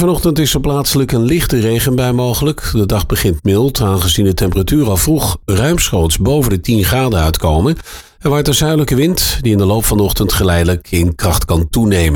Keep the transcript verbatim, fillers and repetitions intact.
Vanochtend is er plaatselijk een lichte regenbui mogelijk. De dag begint mild, aangezien de temperatuur al vroeg ruimschoots boven de tien graden uitkomen. Er waait een zuidelijke wind die in de loop van de ochtend geleidelijk in kracht kan toenemen.